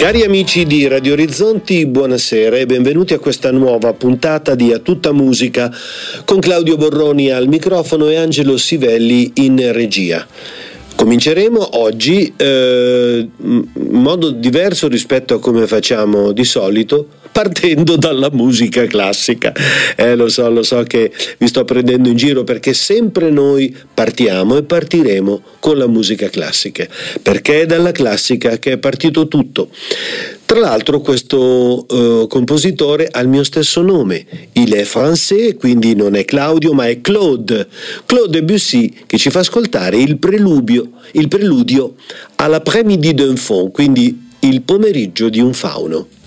Cari amici di Radio Orizzonti, buonasera e benvenuti a questa nuova puntata di A Tutta Musica con Claudio Borroni al microfono e Angelo Sivelli in regia. Cominceremo oggi in modo diverso rispetto a come facciamo di solito, partendo dalla musica classica. Lo so che vi sto prendendo in giro, perché sempre noi partiamo e partiremo con la musica classica, perché è dalla classica che è partito tutto. Tra l'altro questo compositore ha il mio stesso nome, il est français, quindi non è Claudio ma è Claude Debussy, che ci fa ascoltare il preludio à l'après-midi d'un faun, quindi il pomeriggio di un fauno.